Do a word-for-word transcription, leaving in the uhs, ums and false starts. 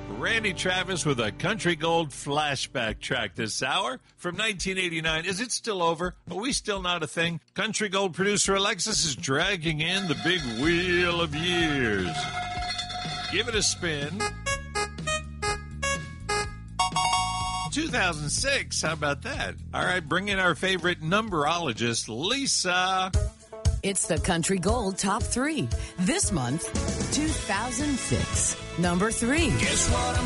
Randy Travis with a Country Gold flashback track this hour from nineteen eighty-nine. Is it still over? Are we still not a thing? Country Gold producer Alexis is dragging in the big wheel of years. Give it a spin. two thousand six, how about that? All right, bring in our favorite numberologist, Lisa. It's the Country Gold Top three. This month, two thousand six. Number three. Guess what I'm